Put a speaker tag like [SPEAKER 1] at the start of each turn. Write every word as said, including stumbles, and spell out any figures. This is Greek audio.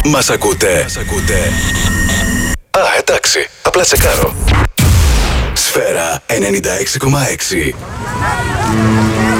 [SPEAKER 1] Μας ακούτε? Μας ακούτε? Α, εντάξει. Απλά τσεκάρω. Σφαίρα ενενήντα έξι κόμμα έξι.